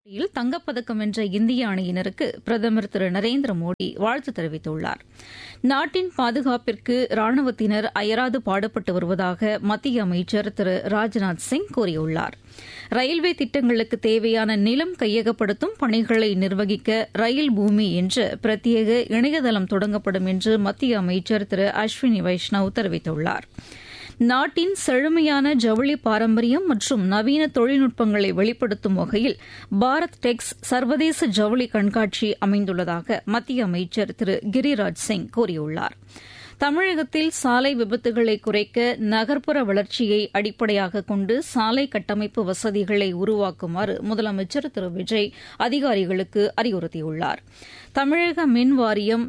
போட்டியில் தங்கப்பதக்கம் வென்ற இந்திய அணியினருக்கு பிரதமர் திரு நரேந்திர மோடி வாழ்த்து தெரிவித்துள்ளார். நாட்டின் பாதுகாப்பிற்கு ராணுவத்தினர் அயராது பாடுபட்டு வருவதாக மத்திய அமைச்சர் திரு ராஜ்நாத் சிங் கூறியுள்ளார். ரயில்வே திட்டங்களுக்கு தேவையான நிலம் கையகப்படுத்தும் பணிகளை நிர்வகிக்க ரயில் பூமி என்ற பிரத்யேக இணையதளம் தொடங்கப்படும் என்று மத்திய அமைச்சர் திரு அஸ்வினி வைஷ்ணவ் தெரிவித்துள்ளார். நாட்டின் செழுமையான ஜவுளி பாரம்பரியம் மற்றும் நவீன தொழில்நுட்பங்களை வெளிப்படுத்தும் வகையில் பாரத் டெக்ஸ் சர்வதேச ஜவுளி கண்காட்சி அமைந்துள்ளதாக மத்திய அமைச்சர் திரு கிரிராஜ் சிங் கூறியுள்ளார். தமிழகத்தில் சாலை விபத்துகளை குறைக்க நகர்ப்புற வளர்ச்சியை அடிப்படையாக கொண்டு சாலை கட்டமைப்பு வசதிகளை உருவாக்குமாறு முதலமைச்சர் திரு விஜய் அதிகாரிகளுக்கு அறிவுறுத்தியுள்ளார். தமிழக மின் வாரியம்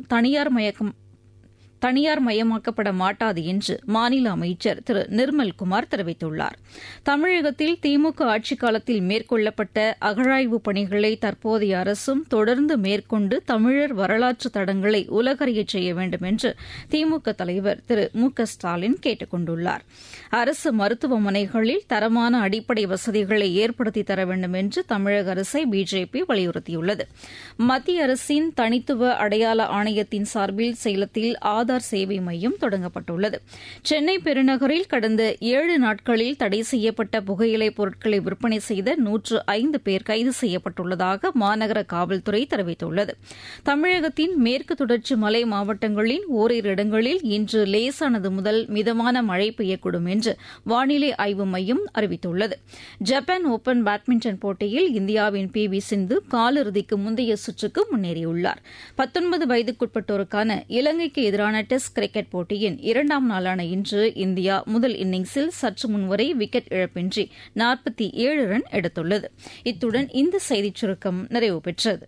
தனியார் மயமாக்கப்பட மாட்டாது என்று மாநில அமைச்சர் திரு நிர்மல்குமார் தெரிவித்துள்ளார். தமிழகத்தில் திமுக ஆட்சிக் காலத்தில் மேற்கொள்ளப்பட்ட அகழாய்வு பணிகளை தற்போதைய அரசும் தொடர்ந்து மேற்கொண்டு தமிழர் வரலாற்று தடங்களை உலகறியச் செய்ய வேண்டும் என்று திமுக தலைவர் திரு மு க ஸ்டாலின் கேட்டுக் கொண்டுள்ளார். அரசு மருத்துவமனைகளில் தரமான அடிப்படை வசதிகளை ஏற்படுத்தி தர வேண்டும் என்று தமிழக அரசை பிஜேபி வலியுறுத்தியுள்ளது. மத்திய அரசின் தனித்துவ அடையாள ஆணையத்தின் சார்பில் சேலத்தில் ஆதார் சேவை மையம் தொடங்கப்பட்டுள்ளது. சென்னை பெருநகரில் கடந்த 7 நாட்களில் தடை செய்யப்பட்ட புகையிலைப் பொருட்களை விற்பனை செய்த 105 பேர் கைது செய்யப்பட்டுள்ளதாக மாநகர காவல்துறை தெரிவித்துள்ளது. தமிழகத்தின் மேற்கு தொடர்ச்சி மலை மாவட்டங்களின் ஓரிரு இடங்களில் இன்று லேசானது முதல் மிதமான மழை பெய்யக்கூடும் என்று வானிலை ஆய்வு மையம் அறிவித்துள்ளது. ஜப்பான் ஓபன் பேட்மிண்டன் போட்டியில் இந்தியாவின் பி.வி. சிந்து காலிறுதிக்கு முந்தைய சுற்றுக்கு முன்னேறியுள்ளார். 19 வயதுக்குட்பட்டோருக்கான இலங்கைக்கு எதிரான டெஸ்ட் கிரிக்கெட் போட்டியின் 2ஆம் நாளான இன்று இந்தியா முதல் இன்னிங்ஸில் சற்று முன்வரை விக்கெட் இழப்பின்றி 47 ரன் எடுத்துள்ளது. இத்துடன் இந்த செய்திச் சுருக்கம் நிறைவு பெற்றது.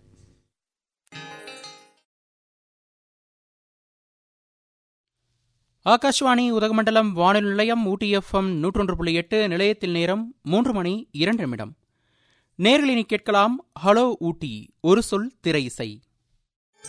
ஆகாஷ்வாணி உதகமண்டலம் வானொலி நிலையம் ஊட்டி FM 101.8 நிலையத்தில் நேரம் 3 மணி 2 நிமிடம். நேர்களினி கேட்கலாம் ஹலோ ஊட்டி ஒரு சொல் திரை இசை.